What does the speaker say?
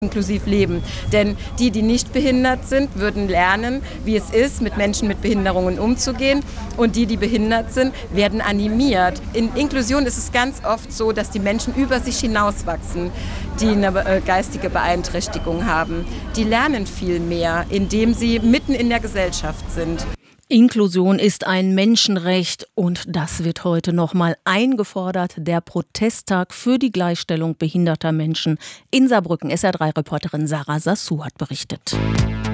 inklusiv leben. Denn die nicht behindert sind, würden lernen, wie es ist, mit Menschen mit Behinderungen umzugehen. Und die behindert sind, werden animiert. In Inklusion ist es ganz oft so, dass die Menschen über sich hinauswachsen, die eine geistige Beeinträchtigung haben. Die lernen viel mehr, indem sie mitten in der Gesellschaft sind. Inklusion ist ein Menschenrecht und das wird heute nochmal eingefordert. Der Protesttag für die Gleichstellung behinderter Menschen in Saarbrücken. SR3-Reporterin Sarah Sassou hat berichtet.